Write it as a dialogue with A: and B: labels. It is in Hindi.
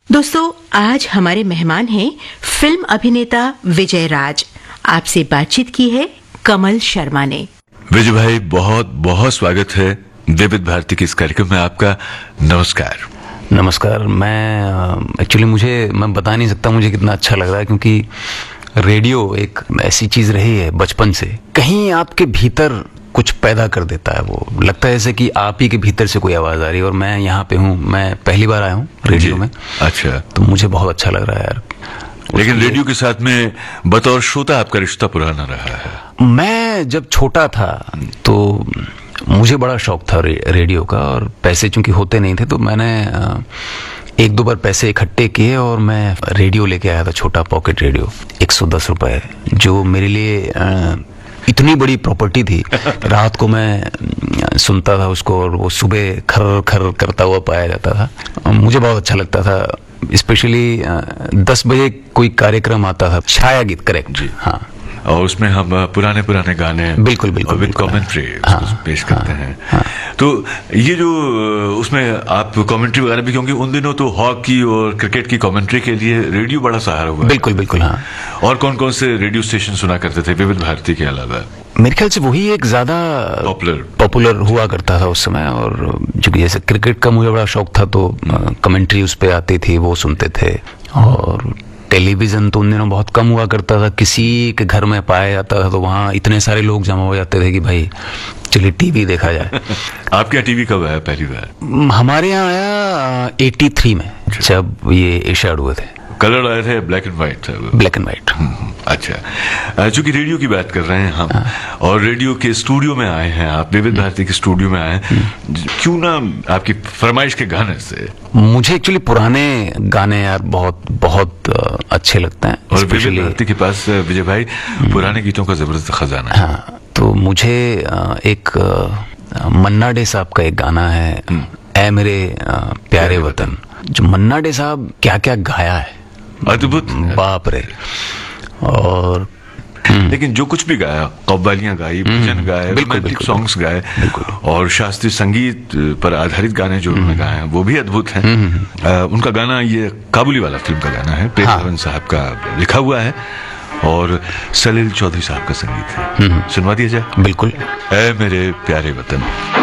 A: दोस्तों, आज हमारे मेहमान हैं फिल्म अभिनेता विजय राज। आपसे बातचीत की है कमल शर्मा ने।
B: विजय भाई, बहुत बहुत स्वागत है विविध भारती के इस कार्यक्रम में आपका। नमस्कार।
C: नमस्कार। मैं बता नहीं सकता मुझे कितना अच्छा लग रहा है, क्योंकि रेडियो एक ऐसी चीज रही है बचपन से, कहीं आपके भीतर कुछ पैदा कर देता है। वो लगता है जैसे कि आप ही के भीतर से कोई आवाज आ रही है। और मैं यहाँ पे हूँ, मैं पहली बार आया हूँ रेडियो में।
B: अच्छा।
C: तो मुझे बहुत अच्छा लग रहा है यार।
B: लेकिन रेडियो के साथ में बतौर श्रोता आपका रिश्ता पुराना रहा है।
C: मैं जब छोटा था तो मुझे बड़ा शौक था रेडियो का, और पैसे चूंकि होते नहीं थे तो मैंने एक दो बार पैसे इकट्ठे किए और मैं रेडियो लेके आया था, छोटा पॉकेट रेडियो, 110 रुपए, जो मेरे लिए इतनी बड़ी प्रॉपर्टी थी। रात को मैं सुनता था उसको, और वो सुबह खर खर करता हुआ पाया जाता था। मुझे बहुत अच्छा लगता था। स्पेशली 10 बजे कोई कार्यक्रम आता था, छाया गीत, करेक्ट जी, हाँ।
B: और उसमें हम पुराने गाने
C: बिल्कुल
B: विद कमेंट्री पेश करते हैं। तो ये जो उसमें आप कमेंट्री वगैरह भी, क्योंकि उन दिनों तो हॉकी और क्रिकेट की कमेंट्री के लिए रेडियो बड़ा सहारा हुआ।
C: बिल्कुल, हाँ।
B: और कौन कौन से रेडियो स्टेशन सुना करते थे विविध भारती के अलावा?
C: मेरे ख्याल से वही एक ज्यादा पॉपुलर हुआ करता था उस समय। और चूंकि जैसे क्रिकेट का मुझे बड़ा शौक था, तो कमेंट्री उस पे आती थी, वो सुनते थे। और टेलीविजन तो उन दिनों बहुत कम हुआ करता था, किसी के घर में पाया जाता था, तो वहाँ इतने सारे लोग जमा हो जाते थे कि भाई चलिए टीवी देखा जाए।
B: आपके यहाँ टीवी कब आया पहली बार?
C: हमारे यहाँ आया 83 में, जब ये एशियाड हुए थे।
B: कलर आए थे, ब्लैक एंड व्हाइट था?
C: Black and white.
B: अच्छा। चूंकि रेडियो की बात कर रहे हैं हम, और रेडियो के स्टूडियो में आए हैं आप, विविध भारती के स्टूडियो में आए हैं, क्यों ना आपकी फरमाइश के गाने से?
C: मुझे एक्चुअली पुराने गाने यार बहुत अच्छे लगते हैं।
B: और विविध भारती के पास विजय भाई पुराने गीतों का जबरदस्त खजाना है।
C: हाँ, तो मुझे एक मन्ना डे साहब का एक गाना है, ऐ मेरे प्यारे वतन, जो मन्ना डे साहब क्या क्या गाया है,
B: अद्भुत,
C: बाप रे। और
B: लेकिन जो कुछ भी गाया, कव्वालियां गाई, भजन गाए, रोमांटिक सॉन्ग्स गाए, और शास्त्रीय संगीत पर आधारित गाने जो उन्होंने गाए हैं वो भी अद्भुत हैं। उनका गाना, ये काबुली वाला फिल्म का गाना है, प्रेम साहब का लिखा हुआ है, और सलील चौधरी साहब का संगीत है। सुनवा दिया जाए?
C: बिल्कुल।
B: ऐ मेरे प्यारे वतन।